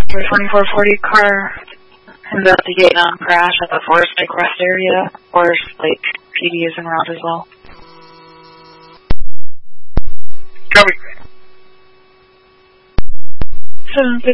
for 2440 car investigate crash at the Forest Lake West area. Forest Lake PD is en route as well. Copy. 7